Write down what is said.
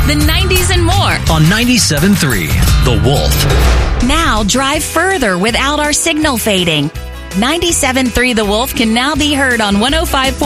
the 90s, and more. On 97.3, The Wolf. Now drive further without our signal fading. 97.3 The Wolf can now be heard on 105.